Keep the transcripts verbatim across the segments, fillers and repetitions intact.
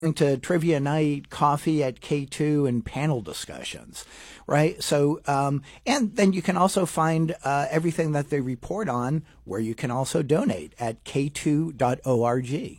to trivia night, coffee at K two, and panel discussions, right? So, um, and then you can also find uh, everything that they report on where you can also donate at k two dot org.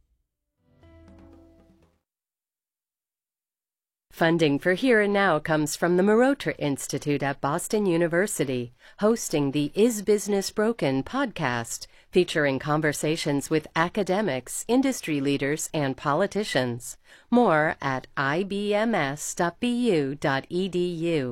Funding for Here and Now comes from the Marotra Institute at Boston University, hosting the Is Business Broken podcast, featuring conversations with academics, industry leaders, and politicians. More at i b m s dot b u dot e d u.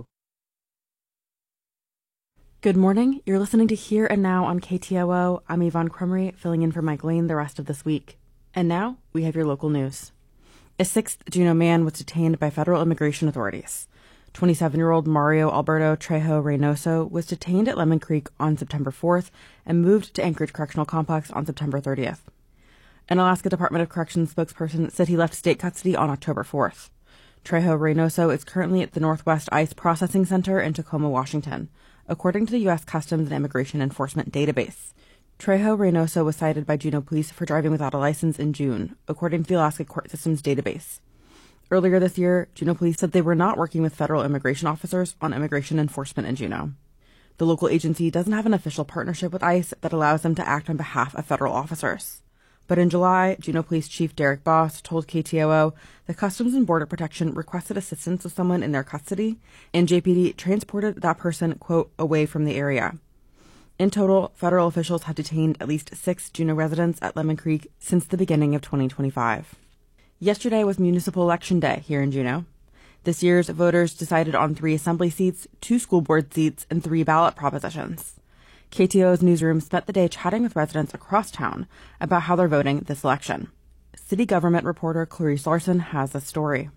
Good morning. You're listening to Here and Now on K T O O. I'm Yvonne Crumry, filling in for Mike Lane the rest of this week. And now, we have your local news. A sixth Juneau man was detained by federal immigration authorities. twenty-seven-year-old Mario Alberto Trejo Reynoso was detained at Lemon Creek on September fourth and moved to Anchorage Correctional Complex on September thirtieth. An Alaska Department of Corrections spokesperson said he left state custody on October fourth. Trejo Reynoso is currently at the Northwest ICE Processing Center in Tacoma, Washington, according to the U S Customs and Immigration Enforcement database. Trejo Reynoso was cited by Juneau Police for driving without a license in June, according to the Alaska Court Systems database. Earlier this year, Juneau Police said they were not working with federal immigration officers on immigration enforcement in Juneau. The local agency doesn't have an official partnership with ICE that allows them to act on behalf of federal officers. But in July, Juneau Police Chief Derek Boss told K T O O that Customs and Border Protection requested assistance with someone in their custody, and J P D transported that person, quote, away from the area. In total, federal officials have detained at least six Juneau residents at Lemon Creek since the beginning of twenty twenty-five. Yesterday was Municipal Election Day here in Juneau. This year's voters decided on three assembly seats, two school board seats, and three ballot propositions. K T O O's newsroom spent the day chatting with residents across town about how they're voting this election. City government reporter Clarice Larson has the story.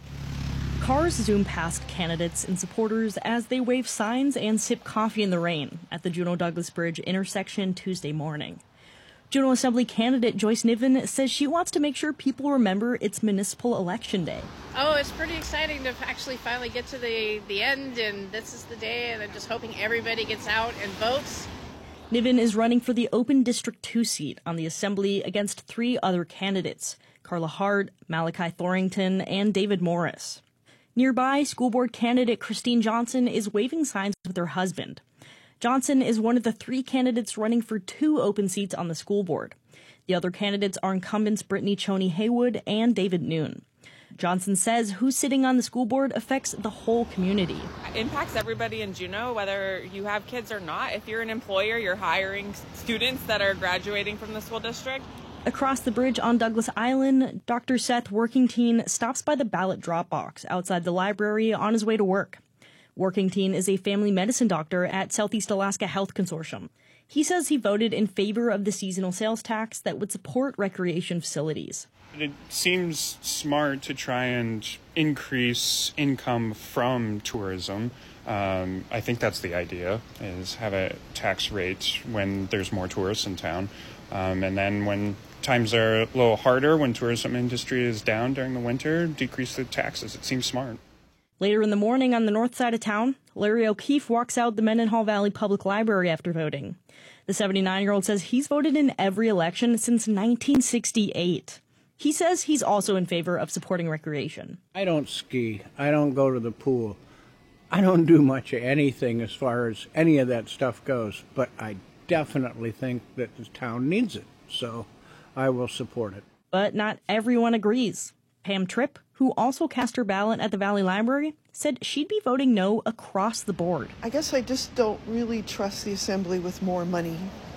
Cars zoom past candidates and supporters as they wave signs and sip coffee in the rain at the Juneau-Douglas Bridge intersection Tuesday morning. Juneau Assembly candidate Joyce Niven says she wants to make sure people remember it's Municipal Election Day. Oh, it's pretty exciting to actually finally get to the, the end, and this is the day, and I'm just hoping everybody gets out and votes. Niven is running for the open District two seat on the Assembly against three other candidates, Carla Hart, Malachi Thorington, and David Morris. Nearby, school board candidate Christine Johnson is waving signs with her husband. Johnson is one of the three candidates running for two open seats on the school board. The other candidates are incumbents Brittany Choney Haywood and David Noon. Johnson says who's sitting on the school board affects the whole community. It impacts everybody in Juneau, whether you have kids or not. If you're an employer, you're hiring students that are graduating from the school district. Across the bridge on Douglas Island, Doctor Seth Workington stops by the ballot drop box outside the library on his way to work. Workington is a family medicine doctor at Southeast Alaska Health Consortium. He says he voted in favor of the seasonal sales tax that would support recreation facilities. It seems smart to try and increase income from tourism. Um, I think that's the idea, is have a tax rate when there's more tourists in town. Um, and then when times are a little harder, when tourism industry is down during the winter, decrease the taxes. It seems smart. Later in the morning on the north side of town, Larry O'Keefe walks out the Mendenhall Valley Public Library after voting. The seventy-nine-year-old says he's voted in every election since nineteen sixty-eight. He says he's also in favor of supporting recreation. I don't ski. I don't go to the pool. I don't do much of anything as far as any of that stuff goes, but I definitely think that the town needs it, so I will support it. But not everyone agrees. Pam Tripp, who also cast her ballot at the Valley Library, said she'd be voting no across the board. I guess I just don't really trust the Assembly with more money.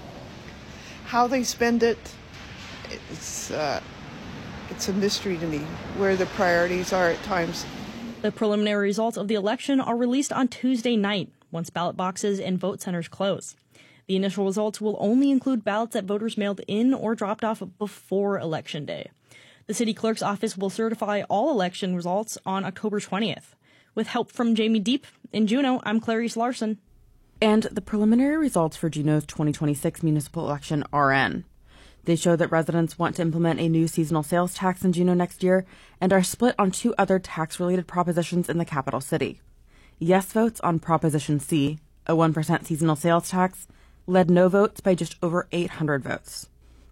How they spend it, it's, uh, it's a mystery to me, where the priorities are at times. The preliminary results of the election are released on Tuesday night, once ballot boxes and vote centers close. The initial results will only include ballots that voters mailed in or dropped off before Election Day. The city clerk's office will certify all election results on October twentieth. With help from Jamie Deep, in Juneau, I'm Clarice Larson. And the preliminary results for Juneau's twenty twenty-six municipal election are in. They show that residents want to implement a new seasonal sales tax in Juneau next year and are split on two other tax-related propositions in the capital city. Yes votes on Proposition C, a one percent seasonal sales tax, led no votes by just over eight hundred votes.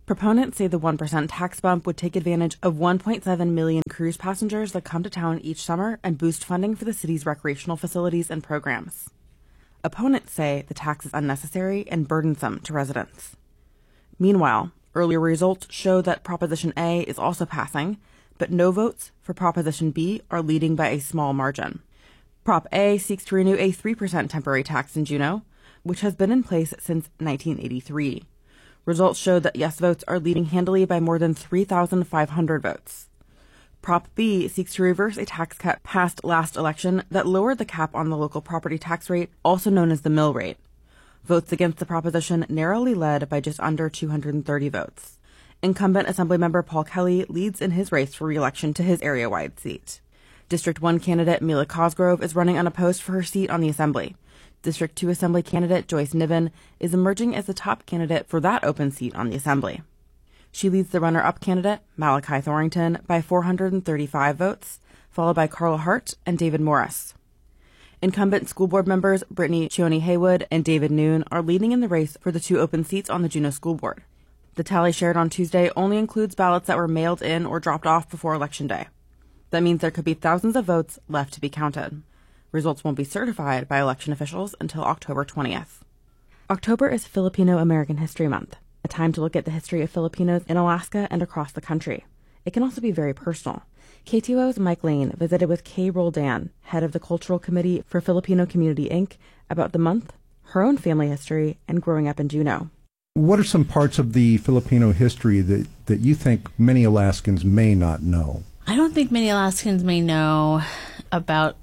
Proponents say the one percent tax bump would take advantage of one point seven million cruise passengers that come to town each summer and boost funding for the city's recreational facilities and programs. Opponents say the tax is unnecessary and burdensome to residents. Meanwhile, earlier results show that Proposition A is also passing, but no votes for Proposition B are leading by a small margin. Prop A seeks to renew a three percent temporary tax in Juneau, which has been in place since nineteen eighty-three. Results show that yes votes are leading handily by more than three thousand five hundred votes. Prop B seeks to reverse a tax cut passed last election that lowered the cap on the local property tax rate, also known as the mill rate. Votes against the proposition narrowly led by just under two hundred thirty votes. Incumbent Assemblymember Paul Kelly leads in his race for re-election to his area-wide seat. District one candidate Mila Cosgrove is running unopposed for her seat on the Assembly. District two Assembly candidate Joyce Niven is emerging as the top candidate for that open seat on the Assembly. She leads the runner-up candidate, Malachi Thorington, by four hundred thirty-five votes, followed by Carla Hart and David Morris. Incumbent school board members Brittany Chioni Haywood and David Noon are leading in the race for the two open seats on the Juneau School Board. The tally shared on Tuesday only includes ballots that were mailed in or dropped off before Election Day. That means there could be thousands of votes left to be counted. Results won't be certified by election officials until October twentieth. October is Filipino American History Month, a time to look at the history of Filipinos in Alaska and across the country. It can also be very personal. K T O O's Mike Lane visited with Kay Roldan, head of the Cultural Committee for Filipino Community Incorporated, about the month, her own family history, and growing up in Juneau. What are some parts of the Filipino history that, that you think many Alaskans may not know? I don't think many Alaskans may know about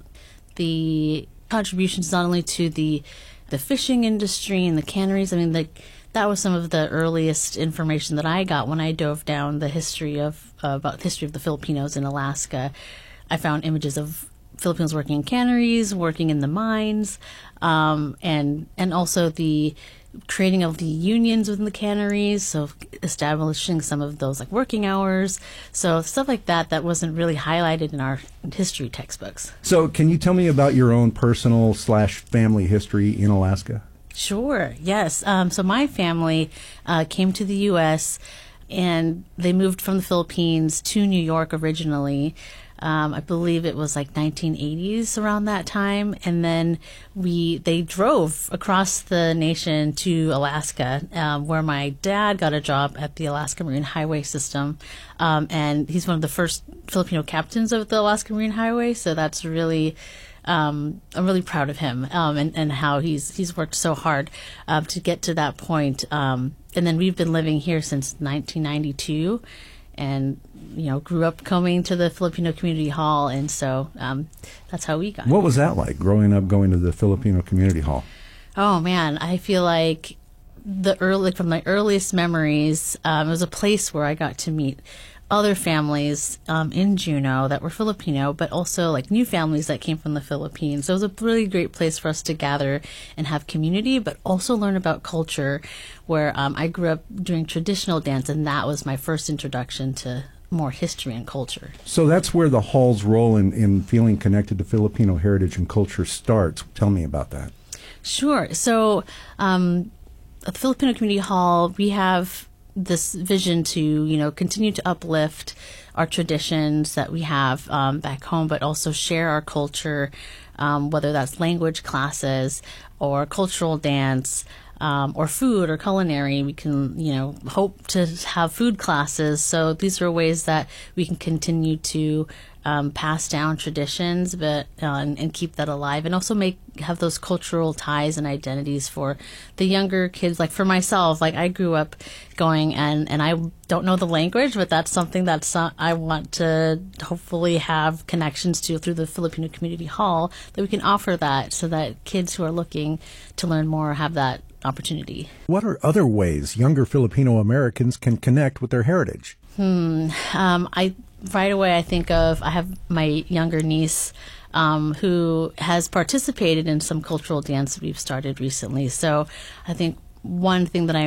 the contributions not only to the the fishing industry and the canneries. I mean, like that was some of the earliest information that I got when I dove down the history of uh, about the history of the Filipinos in Alaska. I found images of Filipinos working in canneries, working in the mines, um, and and also the creating of the unions within the canneries, so establishing some of those like working hours, so stuff like that that wasn't really highlighted in our history textbooks. So can you tell me about your own personal slash family history in Alaska? Sure, yes. Um, so my family uh, came to the U S and they moved from the Philippines to New York originally. Um, I believe it was like nineteen eighties around that time, and then we they drove across the nation to Alaska, um, where my dad got a job at the Alaska Marine Highway System, um, and he's one of the first Filipino captains of the Alaska Marine Highway. So that's really, um, I'm really proud of him, um, and and how he's he's worked so hard uh, to get to that point. Um, and then we've been living here since nineteen ninety-two. And, you know, grew up coming to the Filipino Community Hall, and so um, that's how we got What here. was that like, growing up going to the Filipino Community Hall? Oh, man, I feel like the early, from my earliest memories, um, it was a place where I got to meet other families um, in Juneau that were Filipino, but also like new families that came from the Philippines. So it was a really great place for us to gather and have community, but also learn about culture, where um, I grew up doing traditional dance, and that was my first introduction to more history and culture. So that's where the hall's role in, in feeling connected to Filipino heritage and culture starts. Tell me about that. Sure. So um, at the Filipino Community Hall, we have this vision to, you know, continue to uplift our traditions that we have um, back home, but also share our culture, um, whether that's language classes or cultural dance, um, or food or culinary. We can, you know, hope to have food classes. So these are ways that we can continue to um, pass down traditions, but uh, and, and keep that alive, and also make have those cultural ties and identities for the younger kids. Like for myself, like I grew up going and and I don't know the language, but that's something that's uh, I want to hopefully have connections to through the Filipino Community Hall, that we can offer that so that kids who are looking to learn more have that opportunity. What are other ways younger Filipino Americans can connect with their heritage? Hmm. Um, I right away I think of I have my younger niece um, who has participated in some cultural dance that we've started recently. So I think one thing that I'm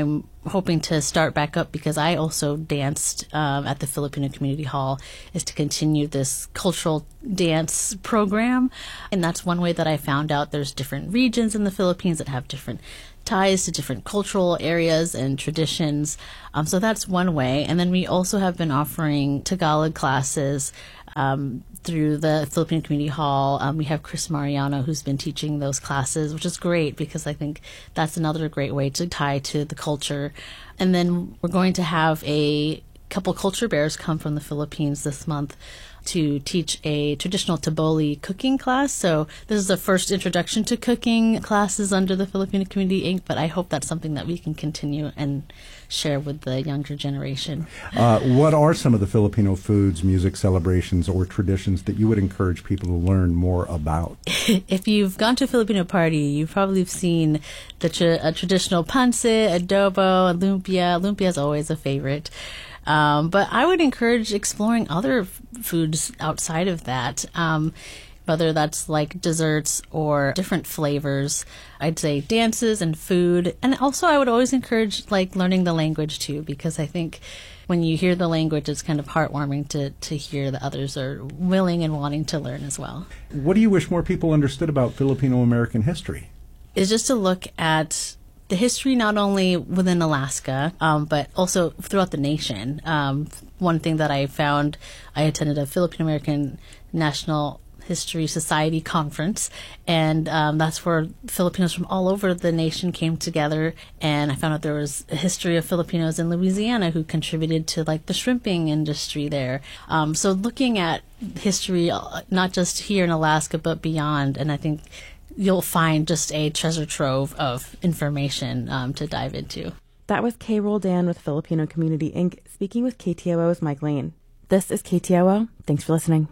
hoping to start back up because I also danced um, at the Filipino Community Hall, is to continue this cultural dance program. And that's one way that I found out there's different regions in the Philippines that have different ties to different cultural areas and traditions. Um, so that's one way. And then we also have been offering Tagalog classes um, through the Filipino Community Hall. Um, we have Chris Mariano who's been teaching those classes, which is great because I think that's another great way to tie to the culture. And then we're going to have a couple culture bears come from the Philippines this month to teach a traditional taboli cooking class. So this is the first introduction to cooking classes under the Filipino Community Incorporated, but I hope that's something that we can continue and share with the younger generation. Uh, what are some of the Filipino foods, music, celebrations, or traditions that you would encourage people to learn more about? If you've gone to a Filipino party, you've probably seen the tra- a traditional pancit, adobo, lumpia. Lumpia is always a favorite. Um, but I would encourage exploring other f- foods outside of that, um, whether that's like desserts or different flavors. I'd say dances and food. And also I would always encourage like learning the language too, because I think when you hear the language, it's kind of heartwarming to, to hear that others are willing and wanting to learn as well. What do you wish more people understood about Filipino-American history? Is just to look at the history not only within Alaska, um, but also throughout the nation. Um, one thing that I found, I attended a Filipino American National History Society conference, and um, that's where Filipinos from all over the nation came together, and I found out there was a history of Filipinos in Louisiana who contributed to like the shrimping industry there. Um, so looking at history, uh, not just here in Alaska, but beyond, and I think you'll find just a treasure trove of information um, to dive into. That was Kay Roldan with Filipino Community Incorporated speaking with K T O O's Mike Lane. This is K T O O. Thanks for listening.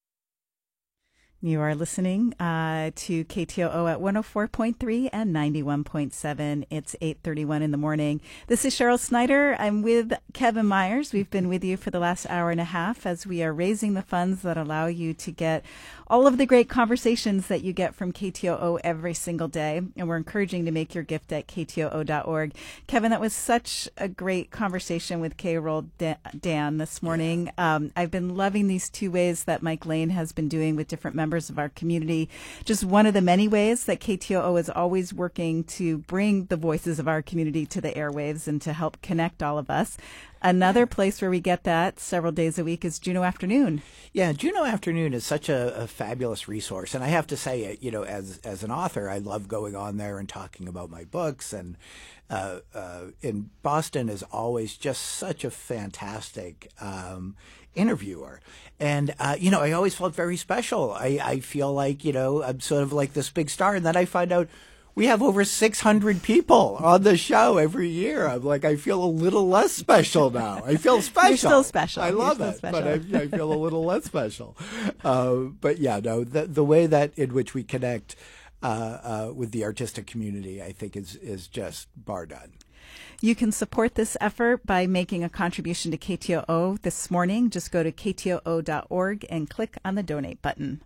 You are listening uh, to K T O O at one oh four point three and ninety-one point seven. It's eight thirty-one in the morning. This is Cheryl Snyder. I'm with Kevin Myers. We've been with you for the last hour and a half as we are raising the funds that allow you to get all of the great conversations that you get from K T O O every single day. And we're encouraging to make your gift at K T O O dot org. Kevin, that was such a great conversation with Kay Roldan this morning. Um, I've been loving these two ways that Mike Lane has been doing with different members of our community. Just one of the many ways that K T O O is always working to bring the voices of our community to the airwaves and to help connect all of us. Another place where we get that several days a week is Juneau Afternoon. Yeah, Juneau Afternoon is such a, a fabulous resource. And I have to say, you know, as as an author, I love going on there and talking about my books. And uh, uh, in Boston is always just such a fantastic um, interviewer. And, uh, you know, I always felt very special. I, I feel like, you know, I'm sort of like this big star. And then I find out we have over six hundred people on the show every year. I'm like, I feel a little less special now. I feel special. You're still special. I love it, special. but I, I feel a little less special. Uh, but yeah, no, the, the way that in which we connect uh, uh, with the artistic community, I think is, is just bar none. You can support this effort by making a contribution to K T O O this morning. Just go to K T O O dot org and click on the donate button.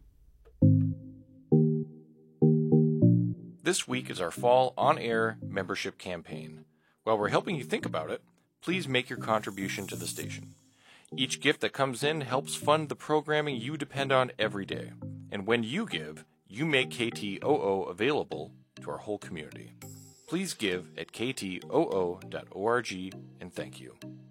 This week is our fall on-air membership campaign. While we're helping you think about it, please make your contribution to the station. Each gift that comes in helps fund the programming you depend on every day. And when you give, you make K T O O available to our whole community. Please give at K T O O dot org and thank you.